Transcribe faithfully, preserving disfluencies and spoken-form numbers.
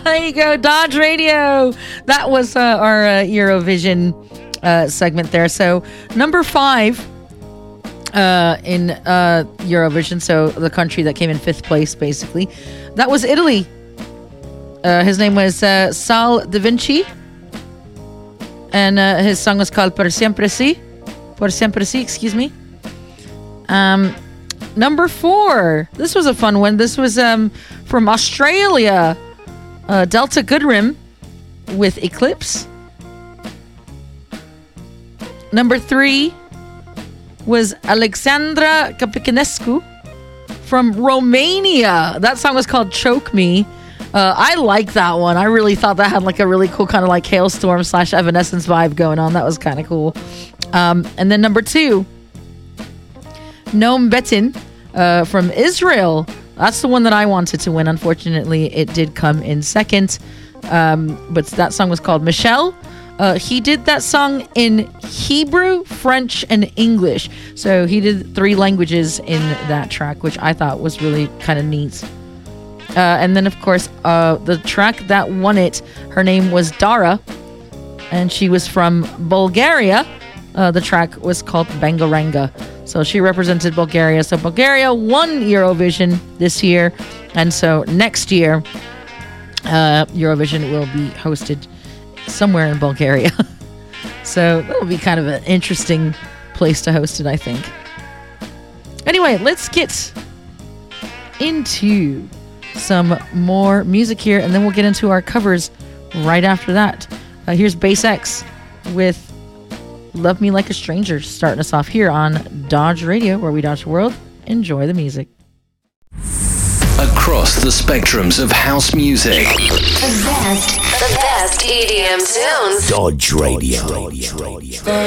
There you go, Dodge Radio. That was uh, our uh, Eurovision uh, segment there. So number five uh, in uh, Eurovision, so the country that came in fifth place, basically, that was Italy. Uh, his name was uh, Sal Da Vinci, and uh, his song was called Per Sempre Si. Per Sempre Si, excuse me. Um, number four. This was a fun one. This was um, from Australia. Uh, Delta Goodrem with Eclipse. Number three was Alexandra Capicanescu from Romania. That song was called Choke Me. Uh, I like that one. I really thought that had like a really cool kind of like Hailstorm slash Evanescence vibe going on. That was kind of cool. Um, and then number two, Noam Betin uh, from Israel. That's the one that I wanted to win. Unfortunately, it did come in second. Um, but that song was called Michelle. Uh, he did that song in Hebrew, French, and English. So he did three languages in that track, which I thought was really kind of neat. Uh, and then, of course, uh, the track that won it, her name was Dara, and she was from Bulgaria. Uh, the track was called Bangaranga. So she represented Bulgaria. So Bulgaria won Eurovision this year. And so next year, uh, Eurovision will be hosted somewhere in Bulgaria. So that'll be kind of an interesting place to host it, I think. Anyway, let's get into some more music here, and then we'll get into our covers right after that. Uh, here's Bass X with Love Me Like a Stranger, starting us off here on Dodge Radio, where we dodge the world. Enjoy the music. Across the spectrums of house music. The best, the best E D M tunes. Dodge Radio. Dodge Radio.